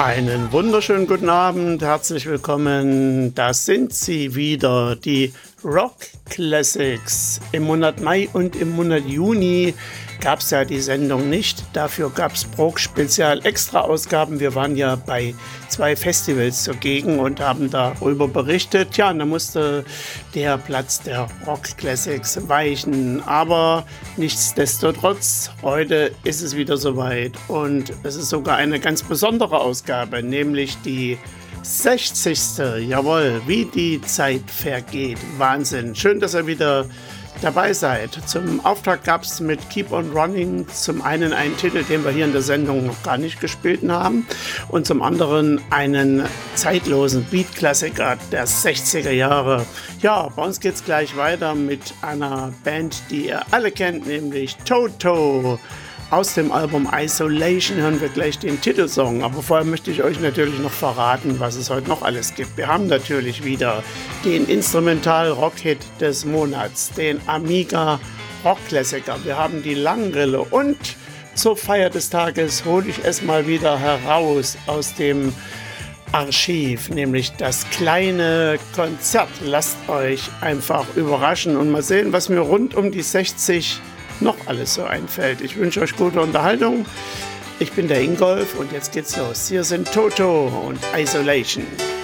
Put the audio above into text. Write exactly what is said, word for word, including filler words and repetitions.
Einen wunderschönen guten Abend, herzlich willkommen. Das sind sie wieder, die Rock Classics. Im Monat Mai und im Monat Juni gab es ja die Sendung nicht. Dafür gab es Prog-Spezial-Extra-Ausgaben. Wir waren ja bei zwei Festivals zugegen und haben darüber berichtet. Ja, und da musste der Platz der Rock Classics weichen. Aber nichtsdestotrotz, heute ist es wieder soweit. Und es ist sogar eine ganz besondere Ausgabe, nämlich die sechzigste. Jawohl, wie die Zeit vergeht. Wahnsinn. Schön, dass ihr wieder dabei seid. Zum Auftakt gab es mit Keep on Running zum einen einen Titel, den wir hier in der Sendung noch gar nicht gespielt haben, und zum anderen einen zeitlosen Beat-Klassiker der sechziger Jahre. Ja, bei uns geht's gleich weiter mit einer Band, die ihr alle kennt, nämlich Toto. Aus dem Album Isolation hören wir gleich den Titelsong, aber vorher möchte ich euch natürlich noch verraten, was es heute noch alles gibt. Wir haben natürlich wieder den Instrumental-Rock-Hit des Monats, den Amiga Rock-Klassiker. Wir haben die Langrille und zur Feier des Tages hole ich es mal wieder heraus aus dem Archiv, nämlich das kleine Konzert. Lasst euch einfach überraschen und mal sehen, was mir rund um die sechzig noch alles so einfällt. Ich wünsche euch gute Unterhaltung. Ich bin der Ingolf und jetzt geht's los. Hier sind Toto und Isolation.